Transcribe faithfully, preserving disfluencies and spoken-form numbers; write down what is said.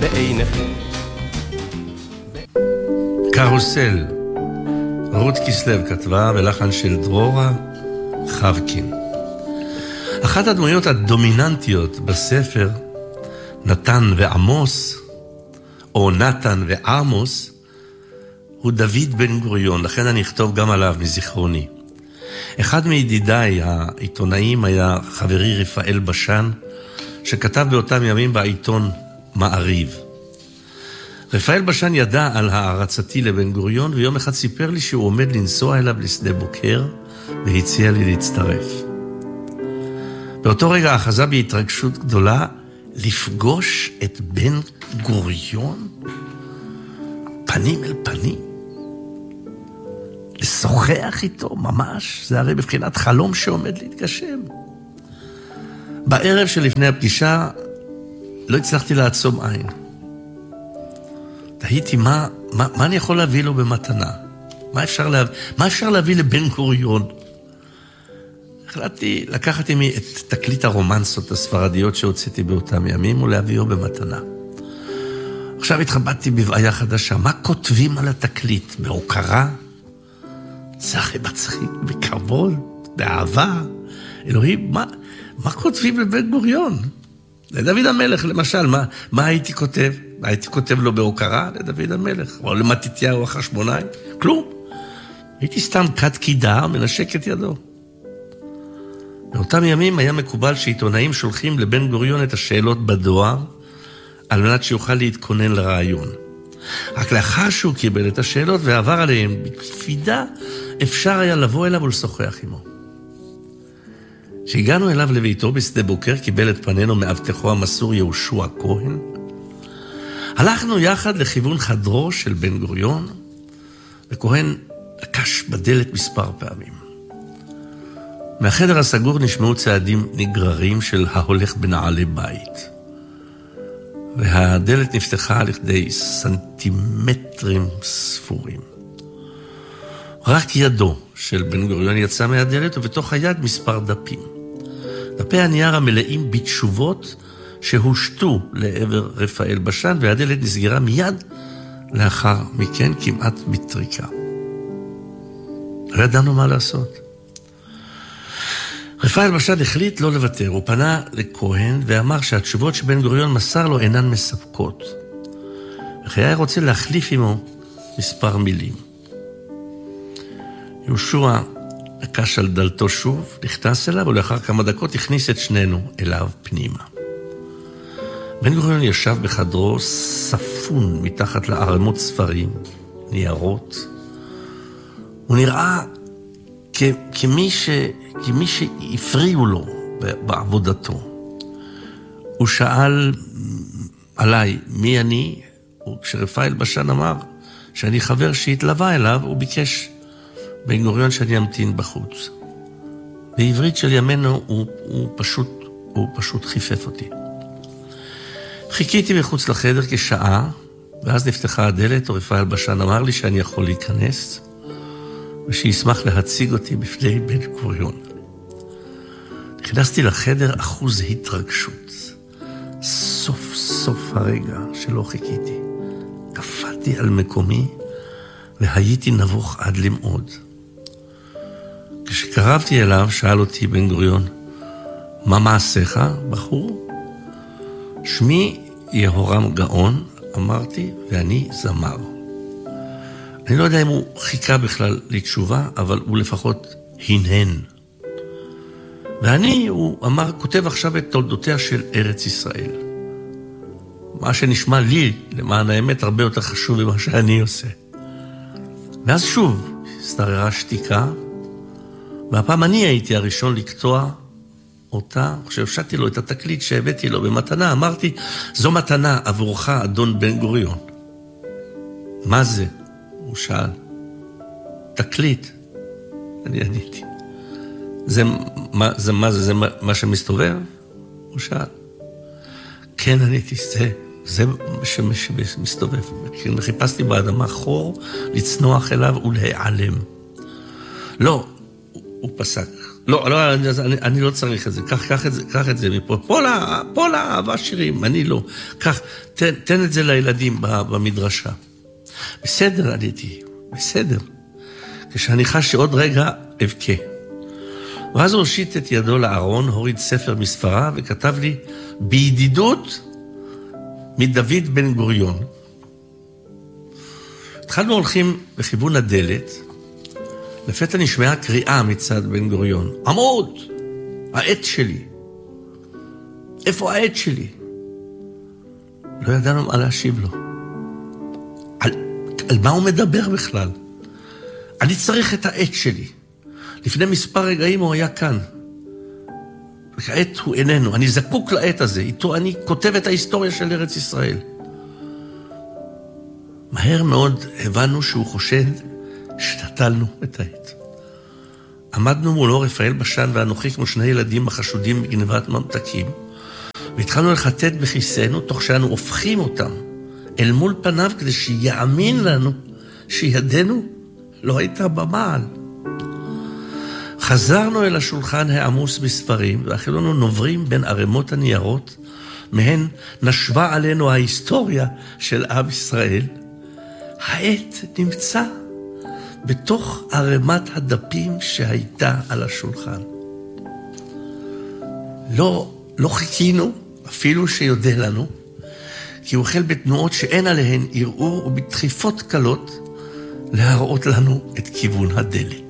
בעיניכם. קרוסל, רות כסלו כתבה ולחן של דרורה חבקין. אחת הדמויות הדומיננטיות בספר, נתן ועמוס, או נתן ועמוס, הוא דוד בן גוריון, לכן אני אכתוב גם עליו מזיכרוני. אחד מידידיי העיתונאים היה חברי רפאל בשן, שכתב באותם ימים בעיתון מעריב. רפאל בשן ידע על הערצתי לבן גוריון, ויום אחד סיפר לי שהוא עומד לנסוע אליו לשדה בוקר, והציע לי להצטרף. באותו רגע אחזה בהתרגשות גדולה לפגוש את בן גוריון פנים אל פנים. לשוחח איתו ממש, זה הרי בבחינת חלום שעומד להתגשם. בערב שלפני הפגישה לא הצלחתי לעצום עין. תהיתי מה, מה, מה אני יכול להביא לו במתנה? מה אפשר, לה, מה אפשר להביא לבן גוריון? החלטתי לקחת עמי את תקליט הרומנסות הספרדיות שהוצאתי באותם ימים ולהביאו במתנה. עכשיו התחבטתי בבעיה חדשה. מה כותבים על התקליט? בהוקרה? זה הכי מצחיק, בכבוד, באהבה. אלוהים, מה, מה כותבים לבן גוריון? לדוד המלך, למשל, מה, מה הייתי כותב? מה הייתי כותב לו בהוקרה? לדוד המלך. או למתתיהו החשמונאי? כלום. הייתי סתם קד קידה, מנשק את ידו. באותם ימים היה מקובל שעיתונאים שולחים לבן גוריון את השאלות בדואר, על מנת שיוכל להתכונן לרעיון. רק לאחר שהוא קיבל את השאלות ועבר עליהן בקפידה, אפשר היה לבוא אליו ולשוחח עמו. כשהגענו אליו לביתו בשדה בוקר, קיבל את פנינו מאבטחו המסור יהושע כהן. הלכנו יחד לכיוון חדרו של בן גוריון, וכהן לקש בדלת מספר פעמים. מהחדר הסגור נשמעו צעדים נגררים של ההולך בנעלי בית. והדלת נפתחה לכדי סנטימטרים ספורים. רק ידו של בן גוריון יצא מהדלת, ובתוך היד מספר דפים. דפי הנייר המלאים בתשובות שהושתו לעבר רפאל בשן, והדלת נסגרה מיד לאחר מכן כמעט בטריקה. לא ידענו מה לעשות. רפאל בשן החליט לא לוותר. הוא פנה לכהן ואמר שהתשובות שבן גוריון מסר לו אינן מספקות. וחיי רוצה להחליף עמו מספר מילים. יהושע נקש על דלתו שוב, נכנס אליו, ולאחר כמה דקות הכניס את שנינו אליו פנימה. בן גוריון ישב בחדרו ספון מתחת לערמות ספרים, ניירות. הוא נראה כ- כמי, ש- כמי שהפריעו לו בעבודתו. הוא שאל עליי מי אני, וכשרפאל בשן אמר שאני חבר שהתלווה אליו, הוא ביקש בן גוריון שאני אמתין בחוץ. בעברית של ימינו הוא, הוא, פשוט, הוא פשוט חיפף אותי. חיכיתי מחוץ לחדר כשעה, ואז נפתחה הדלת, ורפאל בשן אמר לי שאני יכול להיכנס, ושישמח להציג אותי בפני בן גוריון. נכנסתי לחדר אחוז התרגשות. סוף סוף הרגע שלא חיכיתי. קפאתי על מקומי, והייתי נבוך עד למעוד. כשקרבתי אליו, שאל אותי בן גוריון, מה מעשיך, בחור? שמי יהורם גאון, אמרתי, ואני זמר. אני לא יודע אם הוא חיכה בכלל לתשובה, אבל הוא לפחות הנהן. ואני, הוא אמר, כותב עכשיו את תולדותיה של ארץ ישראל. מה שנשמע לי, למען האמת, הרבה יותר חשוב ממה שאני עושה. ואז שוב, הסתררה שתיקה, והפעם אני הייתי הראשון לקטוע אותה, כשהפשטתי לו את התקליט שהבאתי לו במתנה, אמרתי, זו מתנה עבורך, אדון בן גוריון. מה זה? הוא שאל. תקליט. אני עניתי. זה מה זה, מה זה, זה מה, מה שמסתובב? הוא שאל. כן, עניתי, זה, זה שמסתובב. חיפשתי באדמה חור, לצנוח אליו ולהיעלם. לא, הוא, הוא פסק. לא, לא, אני, אני לא צריך את זה. קח, קח את זה, קח את זה מפה. פולה, פולה, אהבה שירים, אני לא. קח, תן, תן את זה לילדים במדרשה. בסדר, עליתי, בסדר. כשאני חש שעוד רגע אבכה. ואז הוא הושיט את ידו לארון, הוריד ספר מספרה וכתב לי, בידידות מדוד בן גוריון. התחלנו הולכים לכיוון הדלת, לפתע נשמעה קריאה מצד בן גוריון. עמוד, העט שלי. איפה העט שלי? לא ידענו מה להשיב לו. על, על מה הוא מדבר בכלל? אני צריך את העט שלי. לפני מספר רגעים הוא היה כאן. וכעת הוא איננו. אני זקוק לעט הזה. איתו אני כותב את ההיסטוריה של ארץ ישראל. מהר מאוד הבנו שהוא חושד שנטלנו את העט. עמדנו מולו רפאל בשן ואנוכי כמו שני ילדים החשודים בגנבת ממתקים, והתחלנו לחטט בכיסנו תוך שאנו הופכים אותם אל מול פניו כדי שיאמין לנו שידנו לא הייתה במעל. חזרנו אל השולחן העמוס בספרים, ואחרינו נוברים בין ערימות הניירות, מהן נשבה עלינו ההיסטוריה של עם ישראל. העט נמצא בתוך ערימת הדפים שהייתה על השולחן. לא, לא חיכינו, אפילו שיודע לנו, כי הוא החל בתנועות שאין עליהן ערעור ובדחיפות קלות להראות לנו את כיוון הדלת.